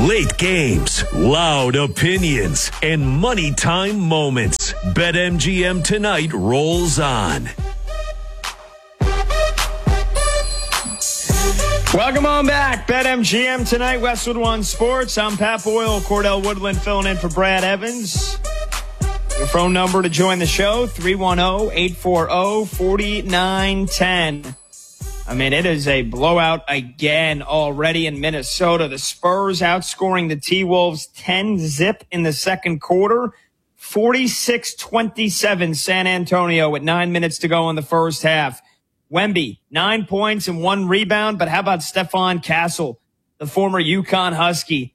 Late games, loud opinions, and money time moments. BetMGM tonight rolls on. Welcome on back. BetMGM tonight, Westwood One Sports. I'm Pat Boyle, Cordell Woodland filling in for Brad Evans. Your phone number to join the show, 310-840-4910. I mean, it is a blowout again already in Minnesota. The Spurs outscoring the T-Wolves 10-zip in the second quarter. 46-27 San Antonio with 9 minutes to go in the first half. Wemby, 9 points and 1 rebound. But how about Stephon Castle, the former UConn Husky?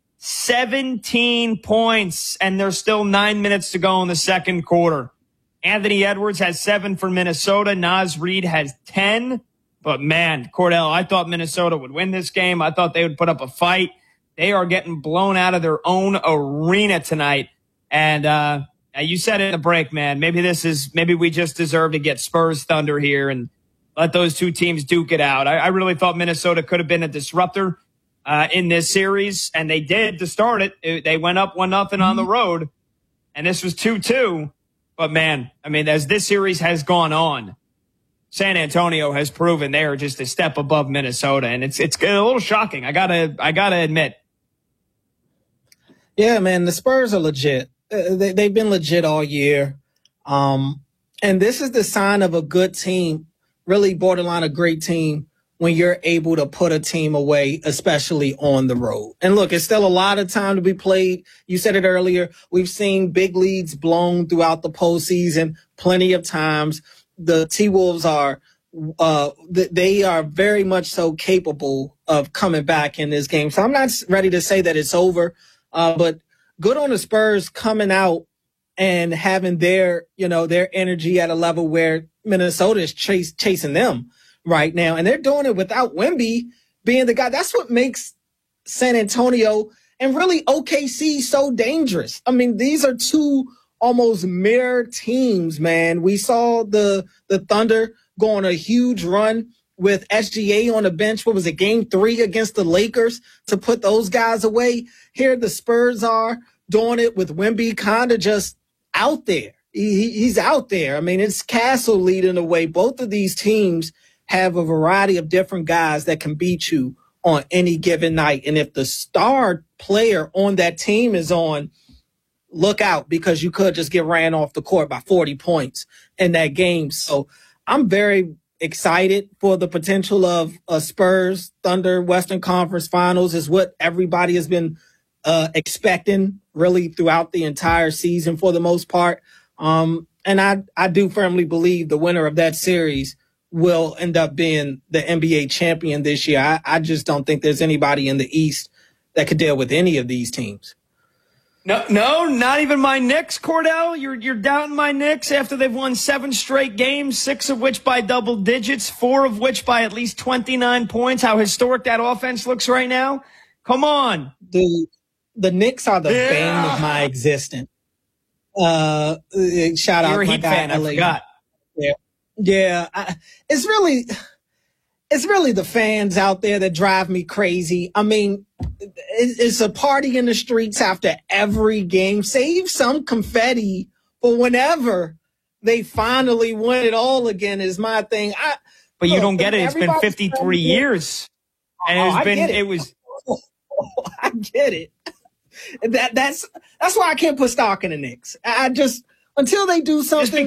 17 points, and there's still 9 minutes to go in the second quarter. Anthony Edwards has 7 for Minnesota. Naz Reid has 10. But, man, Cordell, I thought Minnesota would win this game. I thought they would put up a fight. They are getting blown out of their own arena tonight. And you said it in the break, man. Maybe we just deserve to get Spurs Thunder here and let those two teams duke it out. I really thought Minnesota could have been a disruptor in this series, and they did to start it. They went up 1-0 on the road, and this was 2-2. But, man, I mean, as this series has gone on, San Antonio has proven they are just a step above Minnesota, and it's a little shocking. I gotta admit. Yeah, man, the Spurs are legit. They've been legit all year, and this is the sign of a good team, really borderline a great team, when you're able to put a team away, especially on the road. And look, it's still a lot of time to be played. You said it earlier. We've seen big leads blown throughout the postseason plenty of times. The T-Wolves are they are very much so capable of coming back in this game. So I'm not ready to say that it's over, but good on the Spurs coming out and having their energy at a level where Minnesota is chasing them right now. And they're doing it without Wemby being the guy. That's what makes San Antonio and really OKC so dangerous. I mean, these are two almost mirror teams, man. We saw the Thunder go on a huge run with SGA on the bench. What was it, game 3 against the Lakers to put those guys away? Here the Spurs are doing it with Wemby kind of just out there. He's out there. I mean, it's Castle leading the way. Both of these teams have a variety of different guys that can beat you on any given night. And if the star player on that team is on, look out, because you could just get ran off the court by 40 points in that game. So I'm very excited for the potential of a Spurs Thunder Western Conference Finals. Is what everybody has been expecting really throughout the entire season for the most part. And I do firmly believe the winner of that series will end up being the NBA champion this year. I just don't think there's anybody in the East that could deal with any of these teams. No, not even my Knicks, Cordell. You're doubting my Knicks after they've won 7 straight games, 6 of which by double digits, 4 of which by at least 29 points. How historic that offense looks right now. Come on. The Knicks are the bane of my existence. Shout out You're a my Heat guy, fan, I forgot. Yeah. It's really the fans out there that drive me crazy. I mean, it's a party in the streets after every game. Save some confetti for whenever they finally win it all again is my thing. But you don't get it. It's been 53 years. And I get it. That's why I can't put stock in the Knicks. I just, until they do something.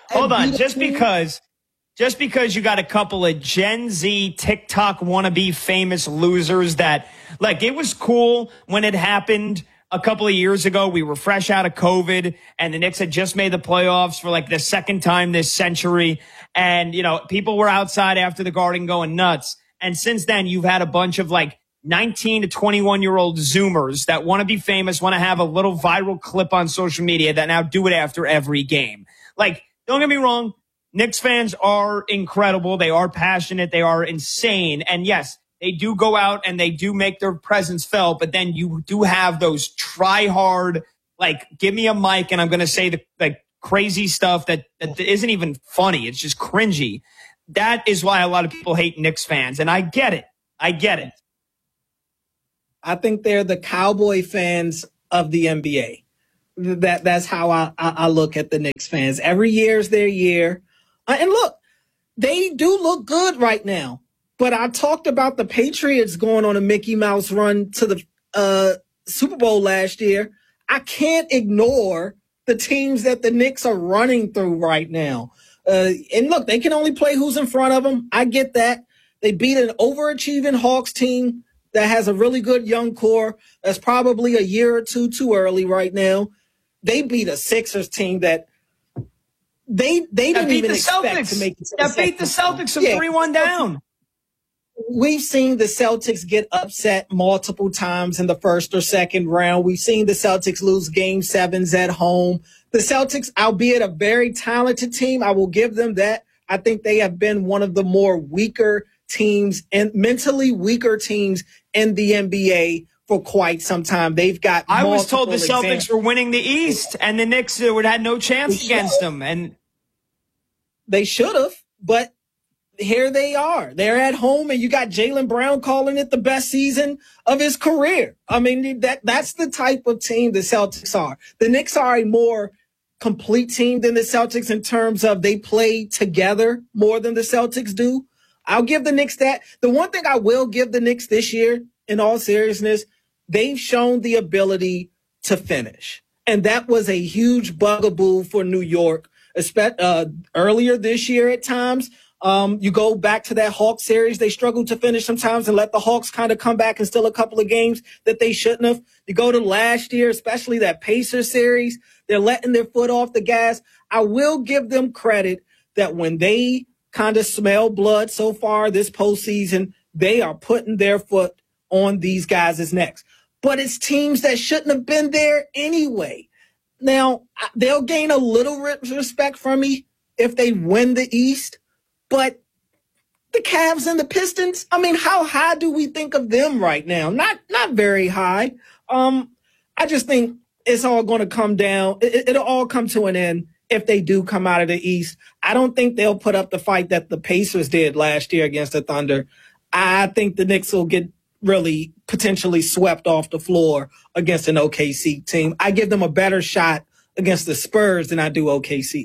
Just because you got a couple of Gen Z TikTok wannabe famous losers that, like, it was cool when it happened a couple of years ago. We were fresh out of COVID and the Knicks had just made the playoffs for like the second time this century. And, people were outside after the Garden going nuts. And since then, you've had a bunch of like 19 to 21-year-old Zoomers that want to be famous, want to have a little viral clip on social media that now do it after every game. Like, don't get me wrong. Knicks fans are incredible. They are passionate. They are insane. And yes, they do go out and they do make their presence felt. But then you do have those try hard, like, give me a mic and I'm going to say the crazy stuff that isn't even funny. It's just cringy. That is why a lot of people hate Knicks fans. And I get it. I think they're the Cowboy fans of the NBA. That's how I look at the Knicks fans. Every year is their year. And look, they do look good right now. But I talked about the Patriots going on a Mickey Mouse run to the Super Bowl last year. I can't ignore the teams that the Knicks are running through right now. And look, they can only play who's in front of them. I get that. They beat an overachieving Hawks team that has a really good young core. That's probably a year or two too early right now. They beat a Sixers team that they didn't even expect to make it to the That beat the Celtics from 3-1 down. We've seen the Celtics get upset multiple times in the first or second round. We've seen the Celtics lose game sevens at home. The Celtics, albeit a very talented team, I will give them that. I think they have been one of the more weaker teams and mentally weaker teams in the NBA for quite some time. They've got. I was told the Celtics were winning the East, and the Knicks had no chance against them, and they should have. But here they are. They're at home, and you got Jaylen Brown calling it the best season of his career. I mean, that's the type of team the Celtics are. The Knicks are a more complete team than the Celtics in terms of they play together more than the Celtics do. I'll give the Knicks that. The one thing I will give the Knicks this year, in all seriousness, they've shown the ability to finish. And that was a huge bugaboo for New York, earlier this year at times. You go back to that Hawks series, they struggled to finish sometimes and let the Hawks kind of come back and steal a couple of games that they shouldn't have. You go to last year, especially that Pacers series, they're letting their foot off the gas. I will give them credit that when they kind of smell blood so far this postseason, they are putting their foot on these guys' necks. But it's teams that shouldn't have been there anyway. Now, they'll gain a little respect from me if they win the East. But the Cavs and the Pistons, I mean, how high do we think of them right now? Not very high. I just think it's all going to come down. It'll all come to an end if they do come out of the East. I don't think they'll put up the fight that the Pacers did last year against the Thunder. I think the Knicks will get really potentially swept off the floor against an OKC team. I give them a better shot against the Spurs than I do OKC.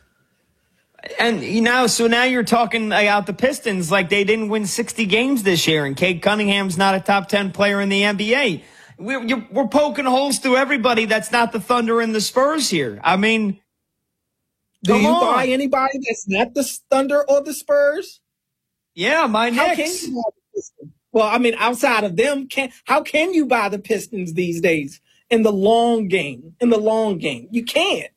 And so now you're talking about the Pistons like they didn't win 60 games this year, and Cade Cunningham's not a top 10 player in the NBA. We're poking holes through everybody that's not the Thunder and the Spurs here. I mean, do you buy anybody that's not the Thunder or the Spurs? Yeah, my Knicks. How can you buy the Pistons? Well, I mean, outside of them, how can you buy the Pistons these days in the long game? You can't.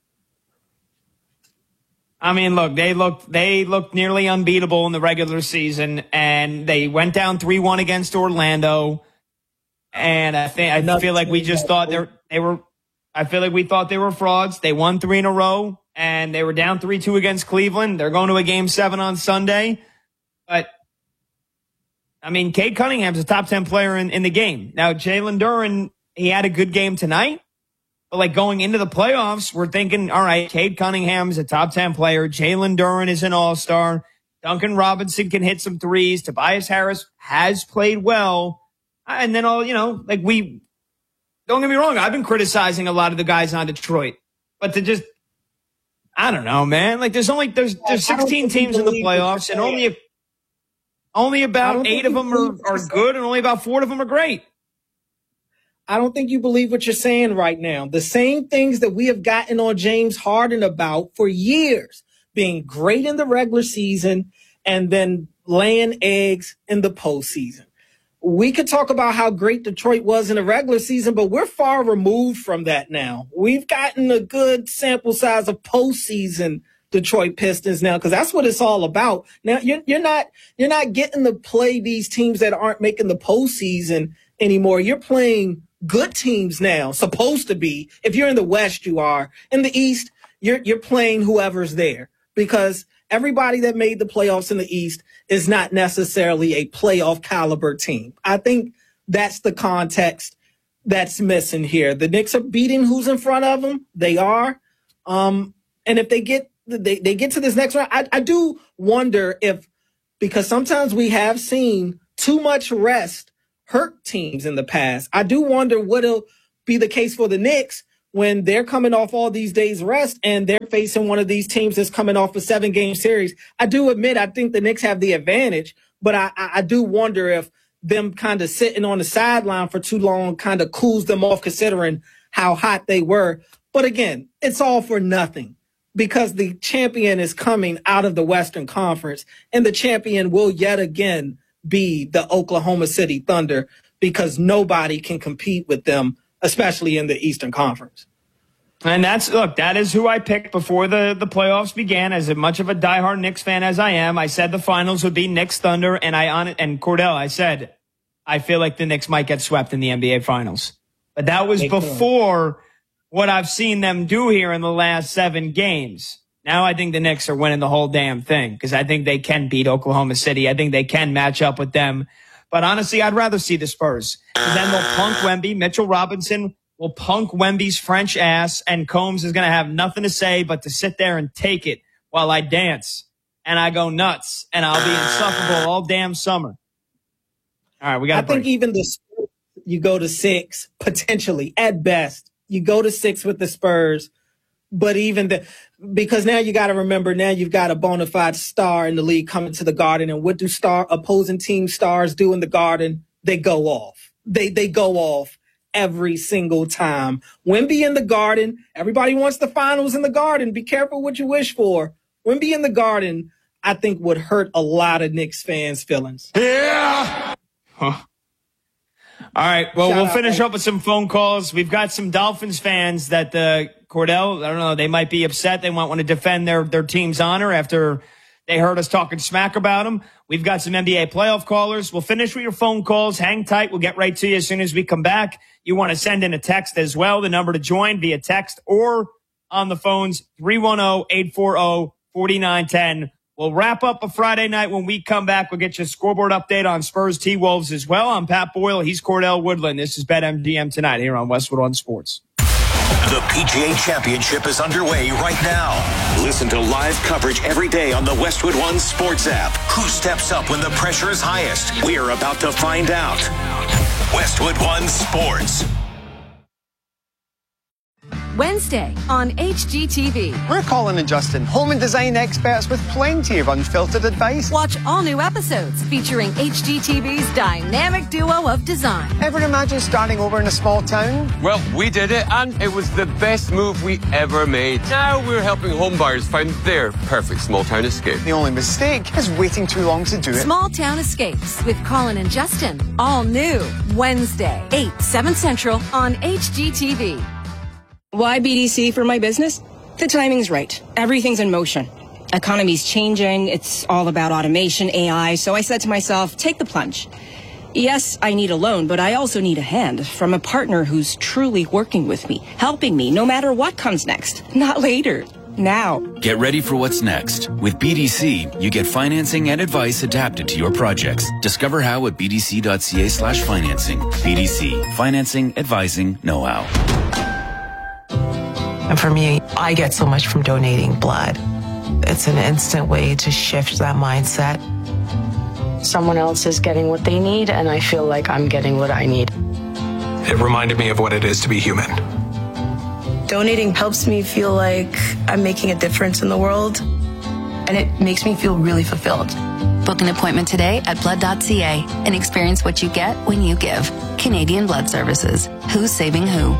I mean, look, they looked nearly unbeatable in the regular season, and they went down 3-1 against Orlando. And I feel like we just thought I feel like we thought they were frauds. They won 3 in a row, and they were down 3-2 against Cleveland. They're going to a game 7 on Sunday. But I mean, Cade Cunningham's a top 10 player in the game. Now, Jalen Duren, he had a good game tonight. But like going into the playoffs, we're thinking, all right, Cade Cunningham's a top 10 player. Jalen Duren is an all-star. Duncan Robinson can hit some threes. Tobias Harris has played well. And then don't get me wrong. I've been criticizing a lot of the guys on Detroit, but I don't know, man. Like there's 16 teams in the playoffs, and only about 8 of them are good, and only about 4 of them are great. I don't think you believe what you're saying right now. The same things that we have gotten on James Harden about for years, being great in the regular season and then laying eggs in the postseason. We could talk about how great Detroit was in the regular season, but we're far removed from that now. We've gotten a good sample size of postseason Detroit Pistons now, because that's what it's all about. Now you're not getting to play these teams that aren't making the postseason anymore. You're playing good teams now, supposed to be. If you're in the West, you are. In the East, you're playing whoever's there, because everybody that made the playoffs in the East is not necessarily a playoff caliber team. I think that's the context that's missing here. The Knicks are beating who's in front of them. They are. And if they get to this next round, I do wonder if, because sometimes we have seen too much rest hurt teams in the past. I do wonder what'll be the case for the Knicks when they're coming off all these days rest and they're facing one of these teams that's coming off a 7-game series. I do admit, I think the Knicks have the advantage, but I do wonder if them kind of sitting on the sideline for too long kind of cools them off considering how hot they were. But again, it's all for nothing because the champion is coming out of the Western Conference and the champion will yet again be the Oklahoma City Thunder because nobody can compete with them, especially in the Eastern Conference. And that is who I picked before the playoffs began. As much of a diehard Knicks fan as I am, I said the finals would be Knicks Thunder, and Cordell, I said, I feel like the Knicks might get swept in the NBA Finals. But that was before what I've seen them do here in the last 7 games. Now I think the Knicks are winning the whole damn thing because I think they can beat Oklahoma City. I think they can match up with them. But honestly, I'd rather see the Spurs because then they'll punk Wemby. Mitchell Robinson will punk Wemby's French ass, and Combs is going to have nothing to say but to sit there and take it while I dance and I go nuts and I'll be insufferable all damn summer. All right, we got. I think even the Spurs, you go to 6 potentially at best. You go to 6 with the Spurs, but even because now you got to remember now you've got a bona fide star in the league coming to the Garden, and what do opposing team stars do in the Garden? They go off. They go off every single time. Wemby in the Garden, everybody wants the finals in the Garden. Be careful what you wish for. Wemby in the Garden, I think, would hurt a lot of Knicks fans' feelings. Yeah. Huh. All right. Well, we'll finish up with some phone calls. We've got some Dolphins fans that Cordell, I don't know, they might be upset. They might want to defend their team's honor after they heard us talking smack about them. We've got some NBA playoff callers. We'll finish with your phone calls. Hang tight. We'll get right to you as soon as we come back. You want to send in a text as well. The number to join via text or on the phones, 310-840-4910. We'll wrap up a Friday night. When we come back, we'll get you a scoreboard update on Spurs T-Wolves as well. I'm Pat Boyle. He's Cordell Woodland. This is BetMGM Tonight here on Westwood One Sports. The PGA Championship is underway right now. Listen to live coverage every day on the Westwood One Sports app. Who steps up when the pressure is highest? We're about to find out. Westwood One Sports. Wednesday on HGTV. We're Colin and Justin, home and design experts with plenty of unfiltered advice. Watch all new episodes featuring HGTV's dynamic duo of design. Ever imagine starting over in a small town? Well, we did it, and it was the best move we ever made. Now we're helping homebuyers find their perfect small town escape. The only mistake is waiting too long to do it. Small Town Escapes with Colin and Justin. All new Wednesday, 8, 7 Central on HGTV. Why BDC for my business? The timing's right. Everything's in motion. Economy's changing. It's all about automation, AI. So I said to myself, take the plunge. Yes, I need a loan, but I also need a hand from a partner who's truly working with me, helping me no matter what comes next. Not later. Now. Get ready for what's next. With BDC, you get financing and advice adapted to your projects. Discover how at bdc.ca/financing. BDC. Financing, advising, know-how. And for me, I get so much from donating blood. It's an instant way to shift that mindset. Someone else is getting what they need, and I feel like I'm getting what I need. It reminded me of what it is to be human. Donating helps me feel like I'm making a difference in the world, and it makes me feel really fulfilled. Book an appointment today at blood.ca and experience what you get when you give. Canadian Blood Services. Who's saving who?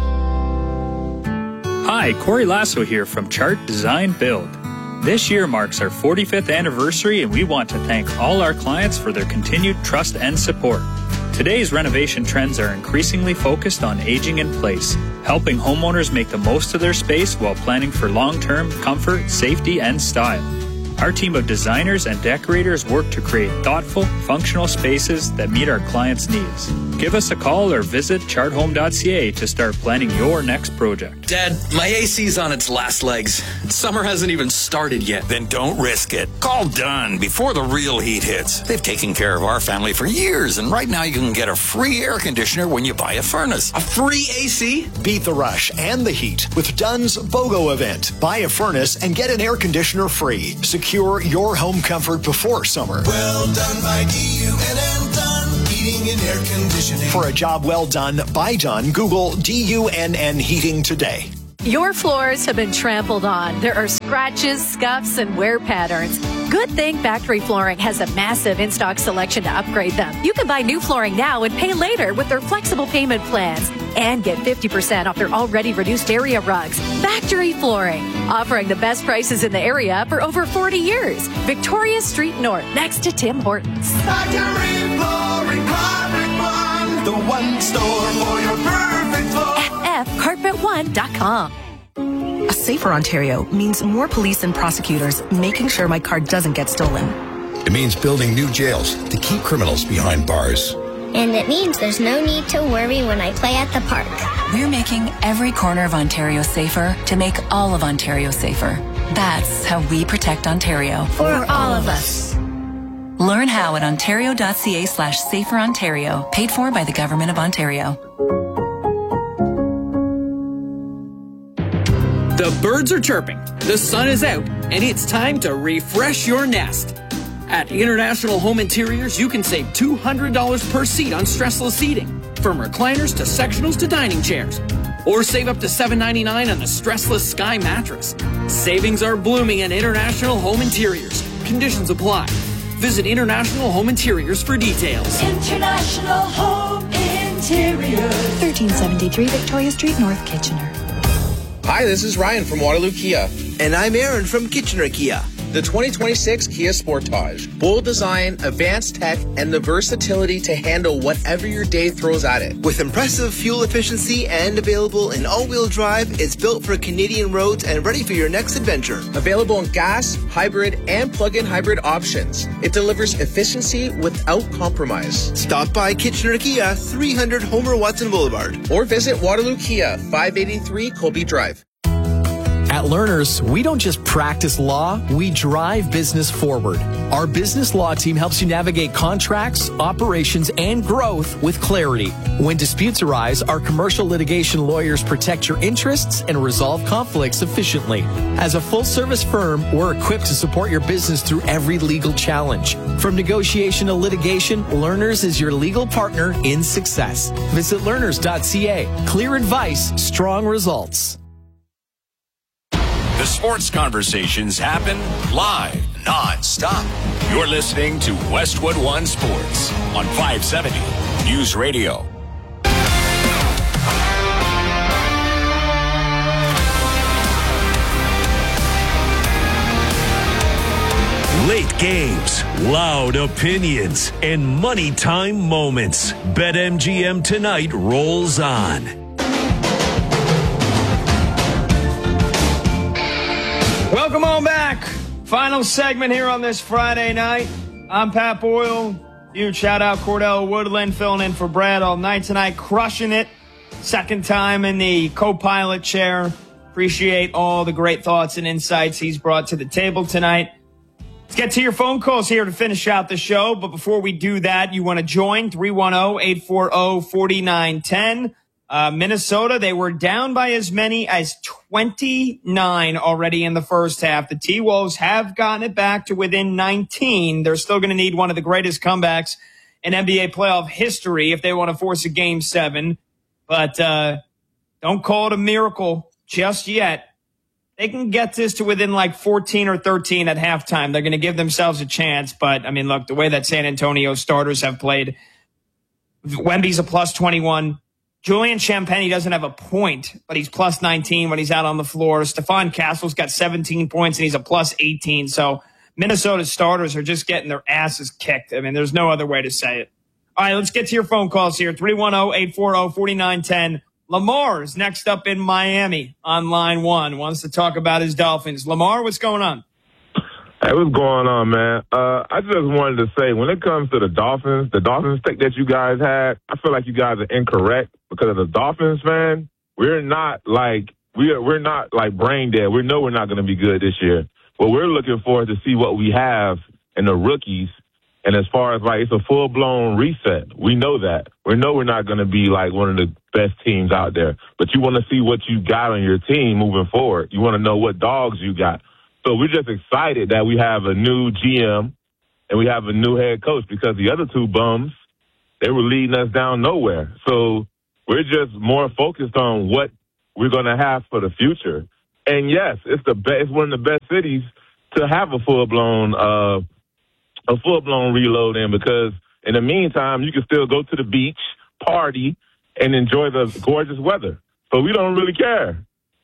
Hi, Corey Lasso here from Chart Design Build. This year marks our 45th anniversary, and we want to thank all our clients for their continued trust and support. Today's renovation trends are increasingly focused on aging in place, helping homeowners make the most of their space while planning for long-term comfort, safety, and style. Our team of designers and decorators work to create thoughtful, functional spaces that meet our clients' needs. Give us a call or visit charthome.ca to start planning your next project. Dad, my AC's on its last legs. Summer hasn't even started yet. Then don't risk it. Call Dunn before the real heat hits. They've taken care of our family for years, and right now you can get a free air conditioner when you buy a furnace. A free AC? Beat the rush and the heat with Dunn's BOGO event. Buy a furnace and get an air conditioner free. Secure your home comfort before summer. Well done by DUNN Dunn. Heating and Air Conditioning. For a job well done by Dunn, Google DUNN Heating today. Your floors have been trampled on. There are scratches, scuffs, and wear patterns. Good thing Factory Flooring has a massive in-stock selection to upgrade them. You can buy new flooring now and pay later with their flexible payment plans. And get 50% off their already reduced area rugs. Factory Flooring, offering the best prices in the area for over 40 years. Victoria Street North, next to Tim Hortons. Factory Flooring, Carpet One, the one store for your perfect floor. FFCarpet1.com. A safer Ontario means more police and prosecutors making sure my car doesn't get stolen. It means building new jails to keep criminals behind bars. And it means there's no need to worry when I play at the park. We're making every corner of Ontario safer to make all of Ontario safer. That's how we protect Ontario. For all of us. Learn how at ontario.ca/saferontario. Paid for by the Government of Ontario. The birds are chirping, the sun is out, and it's time to refresh your nest. At International Home Interiors, you can save $200 per seat on stressless seating, from recliners to sectionals to dining chairs. Or save up to $7.99 on the stressless Sky mattress. Savings are blooming at International Home Interiors. Conditions apply. Visit International Home Interiors for details. International Home Interiors. 1373 Victoria Street, North Kitchener. Hi, this is Ryan from Waterloo Kia. And I'm Aaron from Kitchener Kia. The 2026 Kia Sportage. Bold design, advanced tech, and the versatility to handle whatever your day throws at it. With impressive fuel efficiency and available in all-wheel drive, it's built for Canadian roads and ready for your next adventure. Available in gas, hybrid, and plug-in hybrid options. It delivers efficiency without compromise. Stop by Kitchener Kia, 300 Homer Watson Boulevard. Or visit Waterloo Kia, 583 Colby Drive. At Learners, we don't just practice law, we drive business forward. Our business law team helps you navigate contracts, operations, and growth with clarity. When disputes arise, our commercial litigation lawyers protect your interests and resolve conflicts efficiently. As a full-service firm, we're equipped to support your business through every legal challenge. From negotiation to litigation, Learners is your legal partner in success. Visit learners.ca. Clear advice, strong results. The sports conversations happen live, non-stop. You're listening to Westwood One Sports on 570 News Radio. Late games, loud opinions, and money time moments. BetMGM Tonight rolls on. Welcome on back. Final segment here on this Friday night. I'm Pat Boyle. Huge shout out Cordell Woodland filling in for Brad all night tonight, crushing it. Second time in the co-pilot chair. Appreciate all the great thoughts and insights he's brought to the table tonight. Let's get to your phone calls here to finish out the show. But before we do that, you want to join 310-840-4910. Minnesota, they were down by as many as 29 already in the first half. The T-Wolves have gotten it back to within 19. They're still going to need one of the greatest comebacks in NBA playoff history if they want to force a Game 7. But don't call it a miracle just yet. They can get this to within like 14 or 13 at halftime. They're going to give themselves a chance. But, I mean, look, the way that San Antonio starters have played, Wemby's a plus 21. Julian Champagny doesn't have a point, but he's plus 19 when he's out on the floor. Stephon Castle's got 17 points, and he's a plus 18. So Minnesota's starters are just getting their asses kicked. I mean, there's no other way to say it. All right, let's get to your phone calls here. 310-840-4910. Lamar is next up in Miami on line one. Wants to talk about his Dolphins. Lamar, what's going on? Hey, what's going on, man? I just wanted to say, when it comes to the Dolphins pick that you guys had, I feel like you guys are incorrect because as a Dolphins fan, we're not like brain dead. We know we're not going to be good this year. What we're looking for is to see what we have in the rookies. And as far as like it's a full blown reset, we know that. We know we're not going to be like one of the best teams out there. But you want to see what you got on your team moving forward. You want to know what dogs you got. So we're just excited that we have a new GM and we have a new head coach because the other two bums they were leading us down nowhere. So we're just more focused on what we're going to have for the future. And yes, it's one of the best cities to have a full-blown reload in, because in the meantime, you can still go to the beach, party, and enjoy the gorgeous weather. So we don't really care.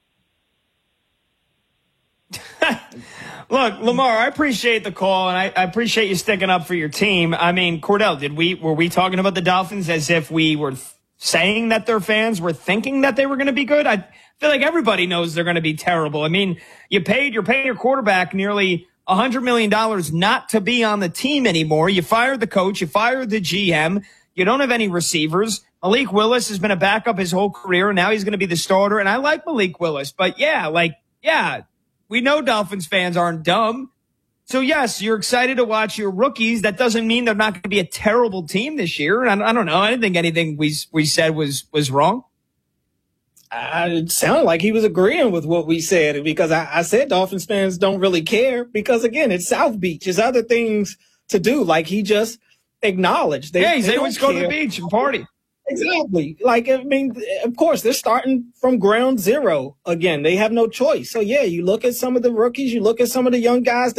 Look, Lamar, I appreciate the call, and I appreciate you sticking up for your team. I mean, Cordell, were we talking about the Dolphins as if we were saying that their fans were thinking that they were going to be good? I feel like everybody knows they're going to be terrible. I mean, you're paying your quarterback nearly $100 million not to be on the team anymore. You fired the coach, you fired the GM, you don't have any receivers. Malik Willis has been a backup his whole career, and now he's going to be the starter. And I like Malik Willis, but we know Dolphins fans aren't dumb. So, yes, you're excited to watch your rookies. That doesn't mean they're not going to be a terrible team this year. And I don't know. I didn't think anything we said was wrong. It sounded like he was agreeing with what we said, because I said Dolphins fans don't really care because, again, it's South Beach. There's other things to do. Like, he just acknowledged. They always go to the beach and party. Exactly. Like, I mean, of course, they're starting from ground zero again. They have no choice. So, yeah, you look at some of the rookies, you look at some of the young guys.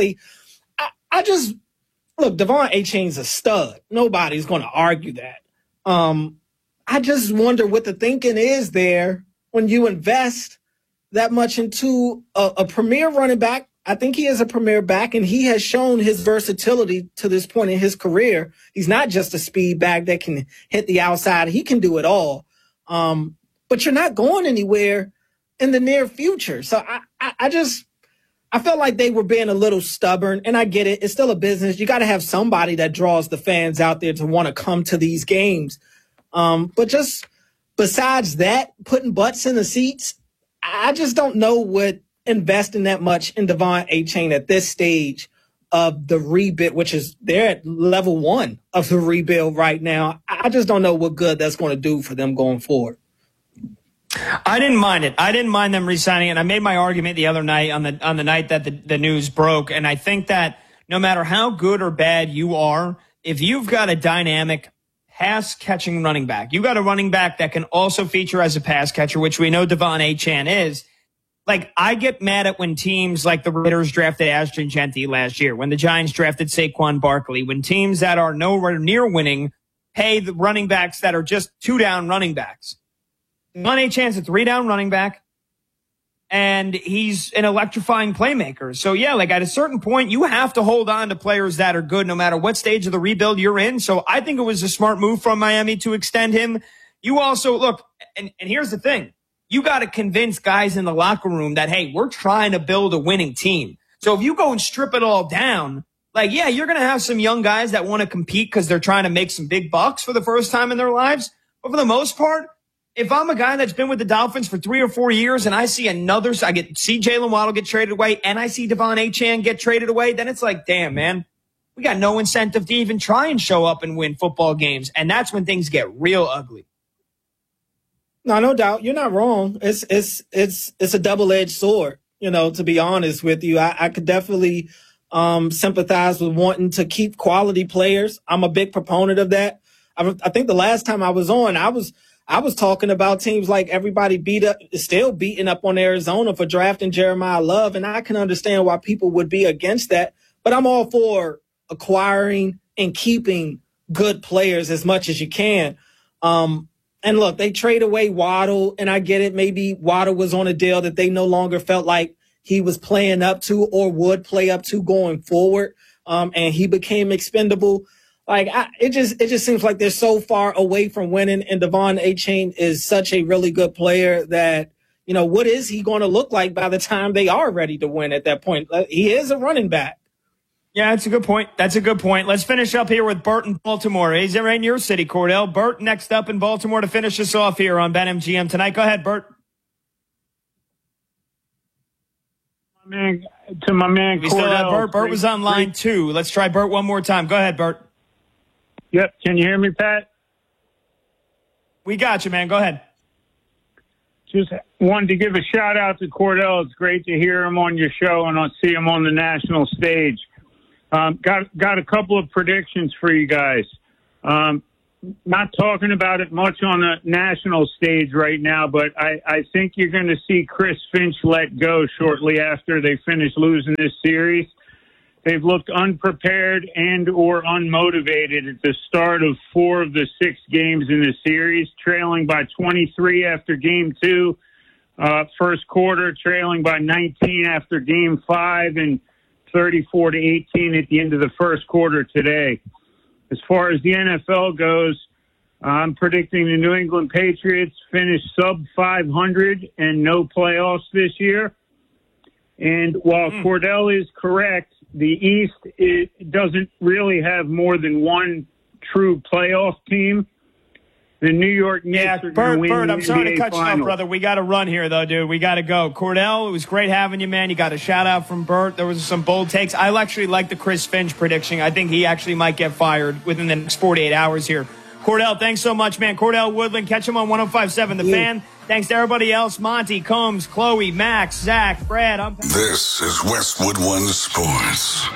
Look, Devon Achane's a stud. Nobody's going to argue that. I just wonder what the thinking is there when you invest that much into a premier running back. I think he is a premier back, and he has shown his versatility to this point in his career. He's not just a speed back that can hit the outside. He can do it all. But you're not going anywhere in the near future. So I felt like they were being a little stubborn, and I get it. It's still a business. You got to have somebody that draws the fans out there to want to come to these games. But just besides that, putting butts in the seats, I just don't know what investing that much in Devon Achane at this stage of the rebuild, which is they're at level 1 of the rebuild right now. I just don't know what good that's going to do for them going forward. I didn't mind it. I didn't mind them re-signing it. I made my argument the other night on the night that the news broke, and I think that no matter how good or bad you are, if you've got a dynamic pass-catching running back, you got a running back that can also feature as a pass catcher, which we know Devon Achane is. Like, I get mad at when teams like the Raiders drafted Ashton Genty last year, when the Giants drafted Saquon Barkley, when teams that are nowhere near winning pay the running backs that are just 2-down running backs. Devon Achane's a 3-down running back, and he's an electrifying playmaker. So, yeah, like at a certain point, you have to hold on to players that are good no matter what stage of the rebuild you're in. So I think it was a smart move from Miami to extend him. You also, look, and here's the thing. You got to convince guys in the locker room that, hey, we're trying to build a winning team. So if you go and strip it all down, like, yeah, you're going to have some young guys that want to compete because they're trying to make some big bucks for the first time in their lives. But for the most part, if I'm a guy that's been with the Dolphins for 3 or 4 years and I see see Jalen Waddle get traded away and I see Devon Achane get traded away, then it's like, damn, man, we got no incentive to even try and show up and win football games. And that's when things get real ugly. No doubt. You're not wrong. It's a double-edged sword, to be honest with you. I could definitely sympathize with wanting to keep quality players. I'm a big proponent of that. I think the last time I was on, I was talking about teams like everybody still beating up on Arizona for drafting Jeremiah Love, and I can understand why people would be against that. But I'm all for acquiring and keeping good players as much as you can. And look, they trade away Waddle, and I get it. Maybe Waddle was on a deal that they no longer felt like he was playing up to or would play up to going forward, and he became expendable. Like, it just seems like they're so far away from winning, and Devon Achane is such a really good player that, what is he going to look like by the time they are ready to win at that point? He is a running back. Yeah, that's a good point. Let's finish up here with Bert in Baltimore. He's right in your city, Cordell. Bert next up in Baltimore to finish us off here on BetMGM tonight. Go ahead, Bert. To my man, we Cordell. Still have Bert. Bert was on line 2. Let's try Bert one more time. Go ahead, Bert. Yep. Can you hear me, Pat? We got you, man. Go ahead. Just wanted to give a shout out to Cordell. It's great to hear him on your show and see him on the national stage. Got a couple of predictions for you guys. not talking about it much on a national stage right now, but I think you're going to see Chris Finch let go shortly after they finish losing this series. They've looked unprepared and or unmotivated at the start of 4 of the 6 games in the series, trailing by 23 after Game 2, first quarter, trailing by 19 after Game 5, and 34-18 at the end of the first quarter today. As far as the NFL goes, I'm predicting the New England Patriots finish sub 500 and no playoffs this year. And while Cordell is correct, the East doesn't really have more than one true playoff team. The New York Knicks are going to win Bert, the I'm sorry NBA to cut you off, Finals. brother. We got to run here, though, dude. We got to go. Cordell, it was great having you, man. You got a shout-out from Bert. There was some bold takes. I actually like the Chris Finch prediction. I think he actually might get fired within the next 48 hours here. Cordell, thanks so much, man. Cordell Woodland, catch him on 105.7 The Fan. Thanks to everybody else. Monty, Combs, Chloe, Max, Zach, Brad. This is Westwood One Sports.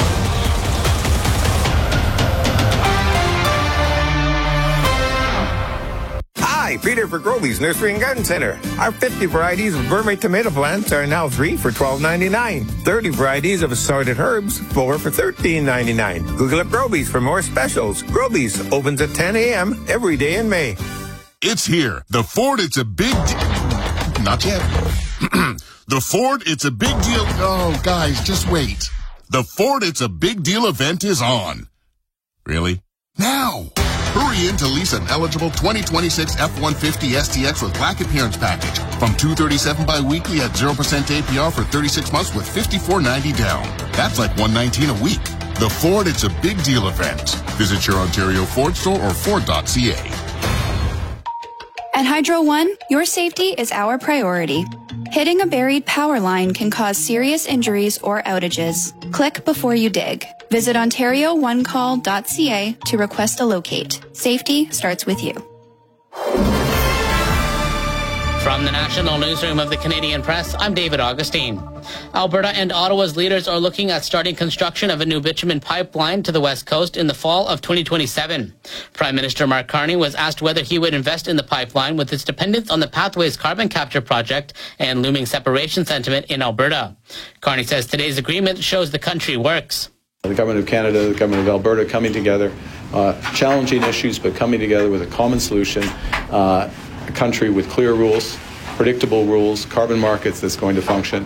Hi, Peter for Groby's Nursery and Garden Center. Our 50 varieties of gourmet tomato plants are now 3 for $12.99. 30 varieties of assorted herbs, 4 for $13.99. Google up Groby's for more specials. Groby's opens at 10 a.m. every day in May. It's here. The Ford It's a Big Deal. Not yet. The Ford It's a Big Deal. Oh, guys, just wait. The Ford It's a Big Deal event is on. Really? Now. Hurry in to lease an eligible 2026 F-150 STX with Black Appearance Package from $237 bi-weekly at 0% APR for 36 months with $54.90 down. That's like $119 a week. The Ford It's a Big Deal event. Visit your Ontario Ford store or Ford.ca. At Hydro One, your safety is our priority. Hitting a buried power line can cause serious injuries or outages. Click before you dig. Visit OntarioOneCall.ca to request a locate. Safety starts with you. From the National Newsroom of the Canadian Press, I'm David Augustine. Alberta and Ottawa's leaders are looking at starting construction of a new bitumen pipeline to the West Coast in the fall of 2027. Prime Minister Mark Carney was asked whether he would invest in the pipeline with its dependence on the Pathways carbon capture project and looming separation sentiment in Alberta. Carney says today's agreement shows the country works. The Government of Canada, the Government of Alberta coming together, challenging issues, but coming together with a common solution, a country with clear rules, predictable rules, carbon markets that's going to function,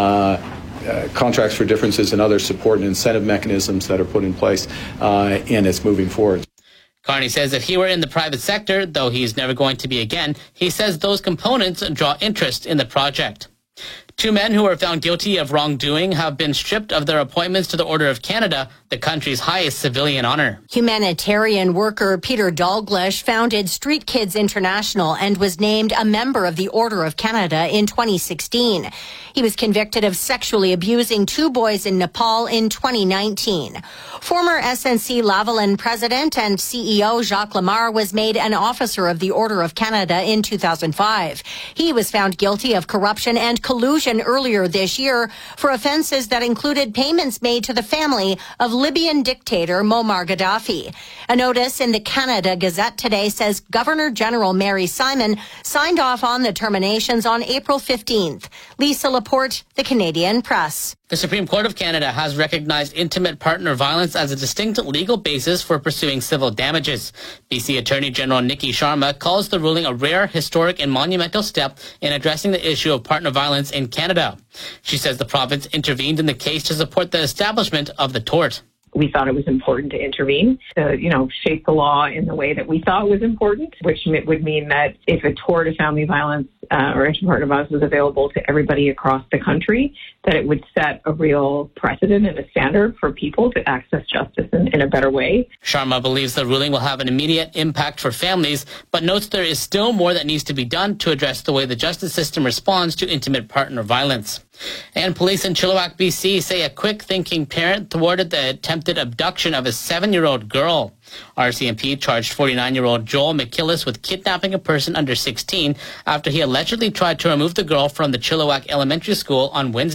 contracts for differences and other support and incentive mechanisms that are put in place, and it's moving forward. Carney says if he were in the private sector, though he's never going to be again, he says those components draw interest in the project. 2 men who were found guilty of wrongdoing have been stripped of their appointments to the Order of Canada, the country's highest civilian honor. Humanitarian worker Peter Dalglish founded Street Kids International and was named a member of the Order of Canada in 2016. He was convicted of sexually abusing 2 boys in Nepal in 2019. Former SNC Lavalin president and CEO Jacques Lamar was made an officer of the Order of Canada in 2005. He was found guilty of corruption and collusion earlier this year for offenses that included payments made to the family of Libyan dictator Muammar Gaddafi. A notice in the Canada Gazette today says Governor General Mary Simon signed off on the terminations on April 15th. Lisa Laporte, the Canadian Press. The Supreme Court of Canada has recognized intimate partner violence as a distinct legal basis for pursuing civil damages. BC Attorney General Nikki Sharma calls the ruling a rare, historic, and monumental step in addressing the issue of partner violence in Canada. She says the province intervened in the case to support the establishment of the tort. We thought it was important to intervene, to, shape the law in the way that we thought was important, which would mean that if a tort of family violence or inter-partner violence was available to everybody across the country, that it would set a real precedent and a standard for people to access justice in a better way. Sharma believes the ruling will have an immediate impact for families, but notes there is still more that needs to be done to address the way the justice system responds to intimate partner violence. And police in Chilliwack, BC say a quick-thinking parent thwarted the attempted abduction of a 7-year-old girl. RCMP charged 49-year-old Joel McKillis with kidnapping a person under 16 after he allegedly tried to remove the girl from the Chilliwack Elementary School on Wednesday.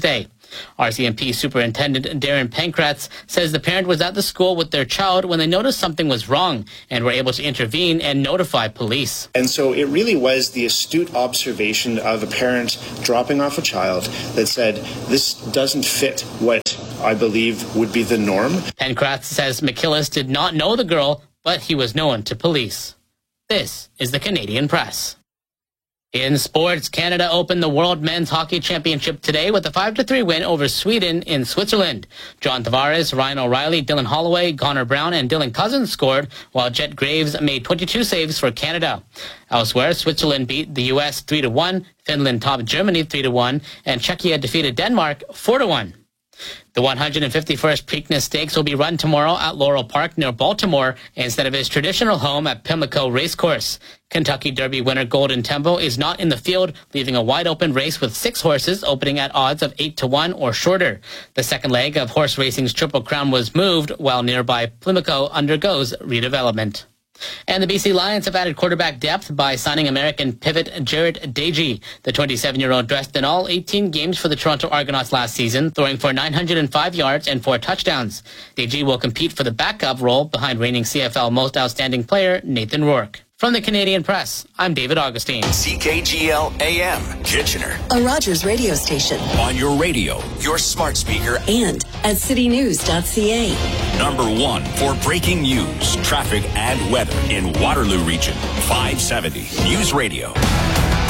RCMP Superintendent Darren Pankratz says the parent was at the school with their child when they noticed something was wrong and were able to intervene and notify police. And so it really was the astute observation of a parent dropping off a child that said, this doesn't fit what I believe would be the norm. Pankratz says McKillis did not know the girl, but he was known to police. This is the Canadian Press. In sports, Canada opened the World Men's Hockey Championship today with a 5-3 win over Sweden in Switzerland. John Tavares, Ryan O'Reilly, Dylan Holloway, Connor Brown, and Dylan Cousins scored, while Jet Graves made 22 saves for Canada. Elsewhere, Switzerland beat the U.S. 3-1, Finland topped Germany 3-1, and Czechia defeated Denmark 4-1. The 151st Preakness Stakes will be run tomorrow at Laurel Park near Baltimore instead of his traditional home at Pimlico Racecourse. Kentucky Derby winner Golden Tempo is not in the field, leaving a wide-open race with 6 horses opening at odds of 8-1 or shorter. The second leg of horse racing's Triple Crown was moved, while nearby Pimlico undergoes redevelopment. And the BC Lions have added quarterback depth by signing American pivot Jarrett Dagey. The 27-year-old dressed in all 18 games for the Toronto Argonauts last season, throwing for 905 yards and 4 touchdowns. Dagey will compete for the backup role behind reigning CFL Most Outstanding Player Nathan Rourke. From the Canadian Press, I'm David Augustine. CKGL AM, Kitchener. A Rogers radio station. On your radio, your smart speaker, and at citynews.ca. Number 1 for breaking news, traffic, and weather in Waterloo Region. 570 News Radio.